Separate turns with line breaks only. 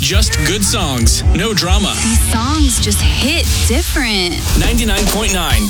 Just good songs, no drama.
These songs just hit different.
99.9